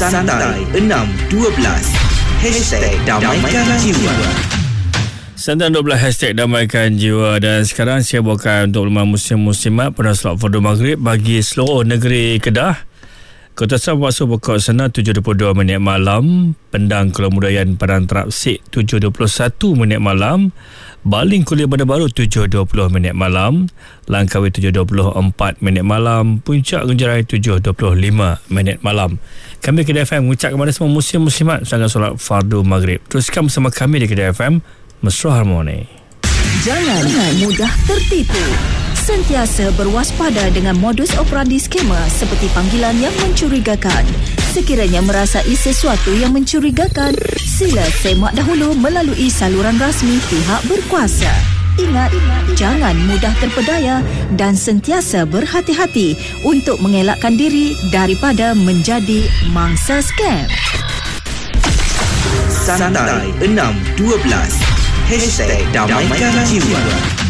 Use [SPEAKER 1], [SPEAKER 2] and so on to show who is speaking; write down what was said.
[SPEAKER 1] Santai 612 #Damaikan Jiwa.
[SPEAKER 2] Santai 12 #Damaikan Jiwa. Dan sekarang saya bawakan untuk musim-musimat pada slot Fardu Maghrib bagi seluruh negeri Kedah. Kota Sabah masuk pukul sana 7.22 minit malam. Pendang Kuala Mudayan Padang Terapsik 7.21 minit malam. Baling Kuala Bandar Baru 7.20 minit malam. Langkawi 7.24 minit malam. Puncak Genjerai 7.25 minit malam. Kami Kedah FM mengucapkan kepada semua muslim-muslimat sedang solat Fardu Maghrib. Teruskan bersama kami di Kedah FM Mesra Harmoni.
[SPEAKER 3] Jangan mudah tertipu. Sentiasa berwaspada dengan modus operandi skamer seperti panggilan yang mencurigakan. Sekiranya merasai sesuatu yang mencurigakan, sila semak dahulu melalui saluran rasmi pihak berkuasa. Ingat, jangan mudah terpedaya dan sentiasa berhati-hati untuk mengelakkan diri daripada menjadi mangsa scam.
[SPEAKER 1] Santai 612 #Damaikan Jiwa.